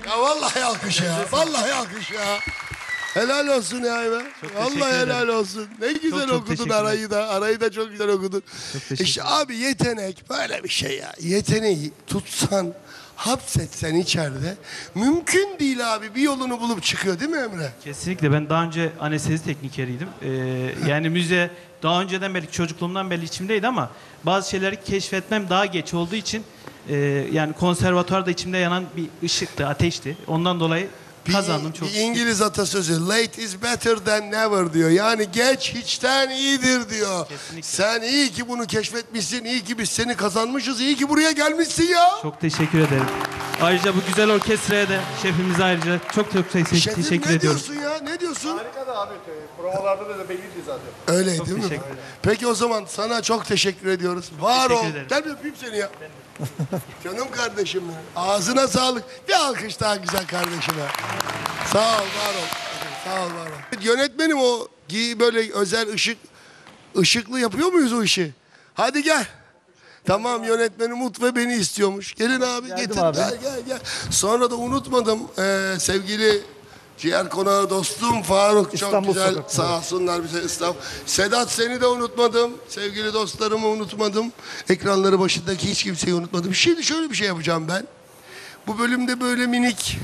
Ya vallahi alkış ya. Vallahi alkış ya. Helal olsun ya be. Vallahi helal olsun. Ne güzel çok okudun teşekkürler. arayı da. Arayı da çok güzel okudun. teşekkür İşte abi yetenek böyle bir şey ya. Yeteneği tutsan, hapsetsen içeride mümkün değil abi. Bir yolunu bulup çıkıyor değil mi Emre? Kesinlikle. Ben daha önce anestezi teknikeriydim. Yani müziğe daha önceden belki çocukluğumdan beri içimdeydi ama bazı şeyleri keşfetmem daha geç olduğu için yani konservatuvarda içimde yanan bir ışıktı, ateşti. Ondan dolayı kazandım çok. Bir İngiliz atasözü late is better than never diyor. Yani geç hiçten iyidir diyor. Kesinlikle. Sen iyi ki bunu keşfetmişsin. İyi ki biz seni kazanmışız. İyi ki buraya gelmişsin ya. Çok teşekkür ederim. Ayrıca bu güzel orkestraya da şefimize ayrıca çok Şefim teşekkür ne ediyorum. diyorsun ya? Ne diyorsun? Harika da abi. Provalarda da belliydi zaten. Öyle Çok değil mi? teşekkür ederim. Peki o zaman sana çok teşekkür ediyoruz. Var ol. teşekkür ederim. Gel bir öpeyim seni ya. Canım kardeşim benim. Ağzına sağlık. Bir alkış daha güzel kardeşime. Sağ ol, var ol. Sağ ol, var ol. Yönetmenim o böyle özel ışıklı yapıyor muyuz o işi? Hadi gel. Tamam yönetmenim Mutlu beni istiyormuş. Gelin abi getir. abi. Gel. Sonra da unutmadım sevgili ciğer konağı dostum Faruk çok İstanbul güzel Sokakları. sağ olsunlar bize İstanbul. Sedat seni de unutmadım. Sevgili dostlarımı unutmadım. Ekranları başındaki hiç kimseyi unutmadım. Şimdi şöyle bir şey yapacağım ben. Bu bölümde böyle minik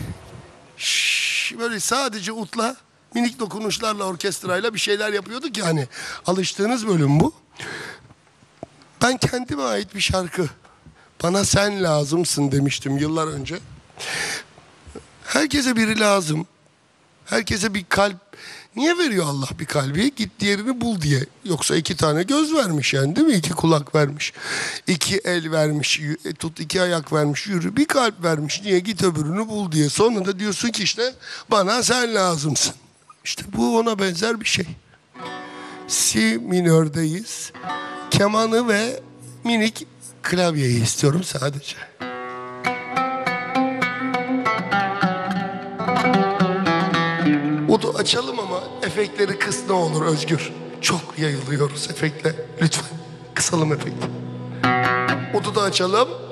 böyle sadece utla minik dokunuşlarla orkestrayla bir şeyler yapıyorduk yani. Alıştığınız bölüm bu. Ben kendime ait bir şarkı. Bana sen lazımsın demiştim yıllar önce. Herkese biri lazım. Herkese bir kalp. Niye veriyor Allah bir kalbi? Git diğerini bul diye. Yoksa 2 tane göz vermiş yani değil mi? 2 kulak vermiş. 2 el vermiş. Tut 2 ayak vermiş. Yürü. Bir kalp vermiş. Niye? Git öbürünü bul diye. Sonra da diyorsun ki işte bana sen lazımsın. İşte bu ona benzer bir şey. Si minördeyiz. Kemanı ve minik klavyeyi istiyorum sadece. Udu açalım ama efektleri kıs ne olur Özgür. Çok yayılıyoruz efektle. Lütfen kısalım efekti. Udu da açalım.